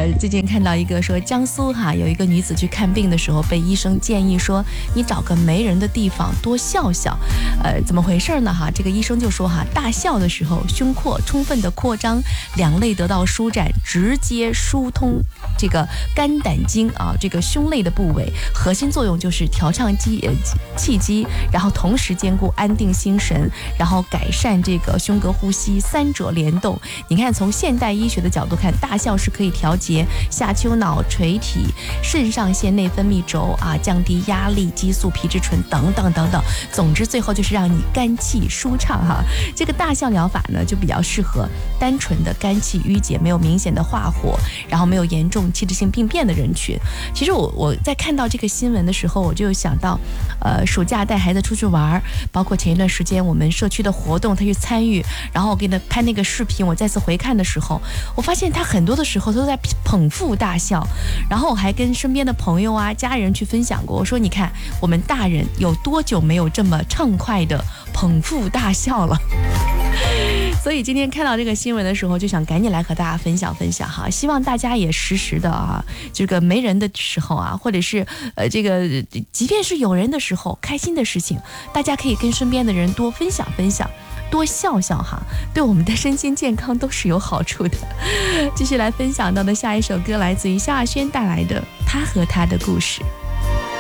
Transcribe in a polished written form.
最近看到一个说江苏有一个女子去看病的时候，被医生建议说你找个没人的地方多笑笑。怎么回事呢？这个医生就说大笑的时候胸廓充分的扩张，两肋得到舒展，直接疏通这个肝胆经这个胸肋的部位，核心作用就是调畅气机，然后同时兼顾安定心神，然后改善这个胸膈呼吸，三者联动。你看从现代医学的角度看，大笑是可以调节下丘脑垂体、肾上腺内分泌轴降低压力、激素、皮质醇等等等等。总之最后就是让你肝气舒畅这个大笑疗法呢，就比较适合单纯的肝气郁结，没有明显的化火，然后没有严重器质性病变的人群。其实我在看到这个新闻的时候，我就想到暑假带孩子出去玩，包括前一段时间我们社区的活动他去参与，然后我给他拍那个视频，我再次回看的时候，我发现他很多的时候都在捧腹大笑。然后我还跟身边的朋友家人去分享过，我说你看我们大人有多久没有这么畅快的捧腹大笑了。所以今天看到这个新闻的时候，就想赶紧来和大家分享分享希望大家也实时的这个没人的时候或者是这个即便是有人的时候，开心的事情大家可以跟身边的人多分享分享，多笑笑对我们的身心健康都是有好处的。继续来分享到的下一首歌来自于萧亚轩带来的《他和他的故事》。